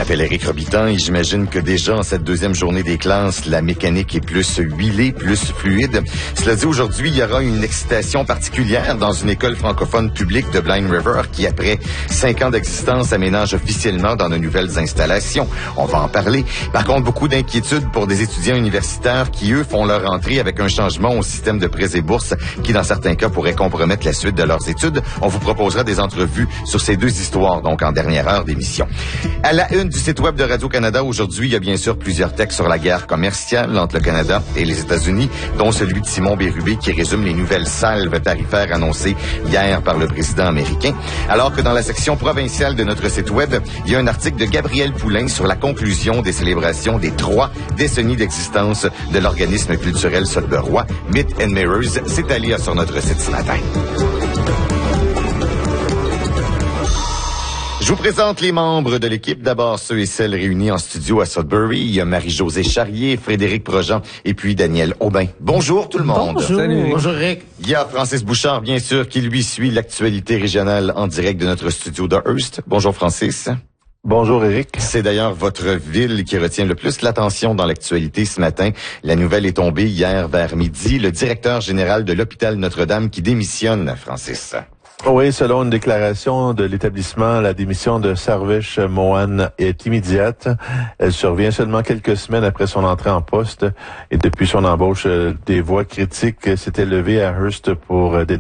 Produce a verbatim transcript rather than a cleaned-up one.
m'appelle Éric Robitan et j'imagine que déjà en cette deuxième journée des classes, la mécanique est plus huilée, plus fluide. Cela dit, aujourd'hui, il y aura une excitation particulière dans une école francophone publique de Blind River qui, après cinq ans d'existence, aménage officiellement dans de nouvelles installations. On va en parler. Par contre, beaucoup d'inquiétudes pour des étudiants universitaires qui, eux, font leur entrée avec un changement au système de prêts et bourses qui, dans certains cas, pourrait compromettre la suite de leurs études. On vous proposera des entrevues sur ces deux histoires, donc en dernière heure d'émission. À la une du site web de Radio-Canada, aujourd'hui, il y a bien sûr plusieurs textes sur la guerre commerciale entre le Canada et les États-Unis, dont celui de Simon Bérubé qui résume les nouvelles salves tarifaires annoncées hier par le président américain. Alors que dans la section provinciale de notre site web, il y a un article de Gabriel Poulain sur la conclusion des célébrations des trois décennies d'existence de l'organisme culturel Sudburois, Myth and Mirrors. C'est à lire sur notre site ce matin. Je vous présente les membres de l'équipe. D'abord, ceux et celles réunis en studio à Sudbury. Il y a Marie-Josée Charrier, Frédéric Projean et puis Daniel Aubin. Bonjour tout le monde. Bonjour. Salut. Bonjour Rick. Il y a Francis Bouchard, bien sûr, qui lui suit l'actualité régionale en direct de notre studio de Hearst. Bonjour Francis. Bonjour Éric. C'est d'ailleurs votre ville qui retient le plus l'attention dans l'actualité ce matin. La nouvelle est tombée hier vers midi. Le directeur général de l'hôpital Notre-Dame qui démissionne, Francis. Oui, selon une déclaration de l'établissement, la démission de Sarvesh Mohan est immédiate. Elle survient seulement quelques semaines après son entrée en poste et depuis son embauche, des voix critiques s'étaient levées à Hearst pour dénoncer